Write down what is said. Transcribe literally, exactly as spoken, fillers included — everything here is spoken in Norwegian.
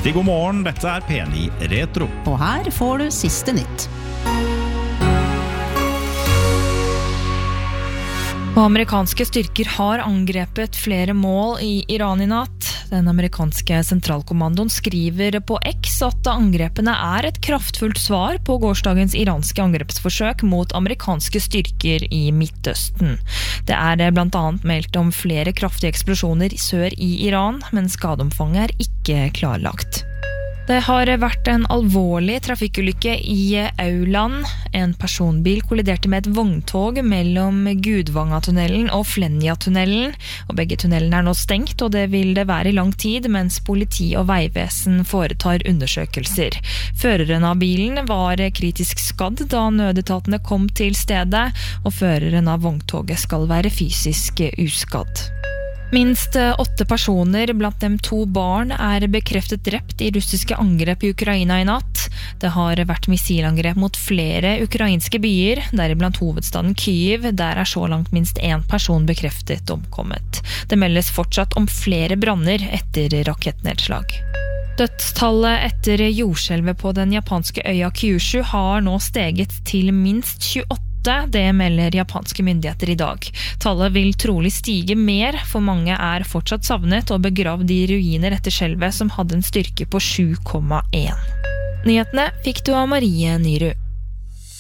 Riktig god morgen, dette er P ni Retro. Og her får du siste nytt. Og amerikanske styrker har angrepet flere mål i Iran i natt. Den amerikanske sentralkommandoen skriver på X at angrepene er et kraftfullt svar på gårsdagens iranske angrepsforsøk mot amerikanske styrker i Midtøsten. Det er blant annet meldt om flere kraftige eksplosjoner sør i Iran, men skadeomfanget er ikke klarlagt. Det har vært en alvorlig trafikkulykke i Auland. En personbil kolliderte med et vogntog mellom Gudvangatunnelen og Flenja-tunnelen. Og begge tunnelene er nå stengt, og det vil det være i lang tid, mens politi og veivesen foretar undersøkelser. Føreren av bilen var kritisk skadd da nødetatene kom til stedet, og føreren av vogntoget skal være fysisk uskadd. Minst åtte personer, blant dem to barn, er bekreftet drept i russiske angrep i Ukraina i natt. Det har vært missilangrep mot flere ukrainske byer, deriblant hovedstaden Kyiv. Der er så langt minst én person bekreftet omkommet. Det meldes fortsatt om flere branner etter rakettnedslag. Dødstallet etter jordskjelvet på den japanske øya Kyushu har nå steget til minst tjueåtte. Det melder japanske myndigheter i dag. Tallet vil trolig stige mer, for mange er fortsatt savnet og begravd i ruiner etter skjelvet som hadde en styrke på sju komma én. Nyhetene fikk du av Marie Nyru.